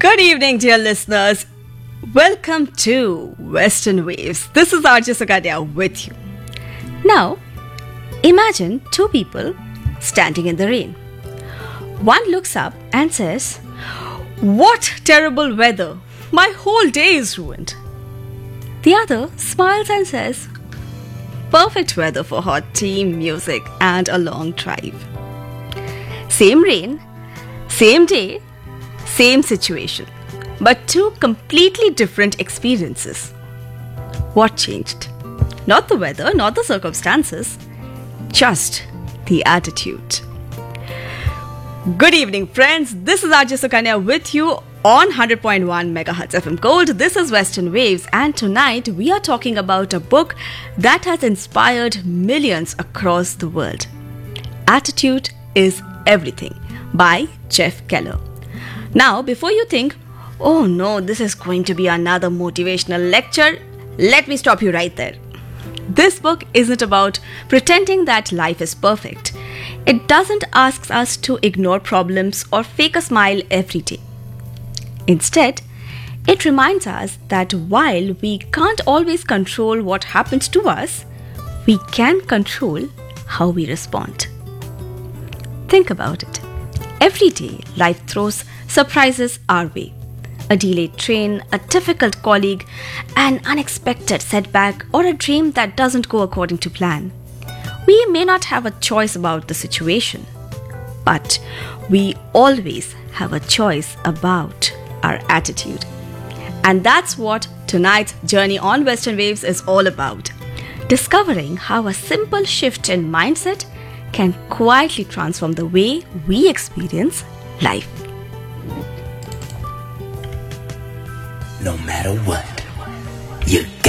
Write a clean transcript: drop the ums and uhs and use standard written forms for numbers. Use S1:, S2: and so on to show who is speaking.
S1: Good evening, dear listeners. Welcome to Western Waves. This is RJ Sukadia with you. Now, imagine two people standing in the rain. One looks up and says, "What terrible weather! My whole day is ruined." The other smiles and says, "Perfect weather for hot tea, music, and a long drive." Same rain, same day, same situation, but two completely different experiences. What changed? Not the weather, not the circumstances, just the attitude. Good evening, friends. This is RJ Sukanya with you on 100.1 MHz FM Gold. This is Western Waves, and tonight we are talking about a book that has inspired millions across the world. Attitude is Everything by Jeff Keller. Now, before you think, "Oh no, this is going to be another motivational lecture," let me stop you right there. This book isn't about pretending that life is perfect. It doesn't ask us to ignore problems or fake a smile every day. Instead, it reminds us that while we can't always control what happens to us, we can control how we respond. Think about it. Every day, life throws surprises our way. A delayed train, a difficult colleague, an unexpected setback, or a dream that doesn't go according to plan. We may not have a choice about the situation, but we always have a choice about our attitude. And that's what tonight's journey on Western Waves is all about. Discovering how a simple shift in mindset can quietly transform the way we experience life.
S2: No matter what, you got